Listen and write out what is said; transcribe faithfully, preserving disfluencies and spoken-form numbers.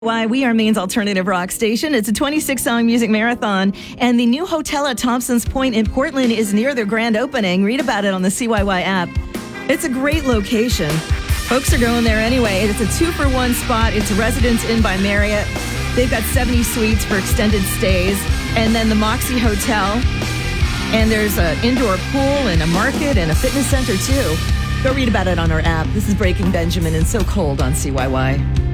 Why we are Maine's alternative rock station. It's a twenty-six song music marathon, and the new hotel at Thompson's Point in Portland is near their grand opening. Read about it on the C Y Y app. It's a great location. Folks are going there anyway. It's a two-for-one spot. It's a Residence Inn by Marriott. They've got seventy suites for extended stays, and then the Moxie Hotel. And there's an indoor pool and a market and a fitness center, too. Go read about it on our app. This is Breaking Benjamin and So Cold on C Y Y.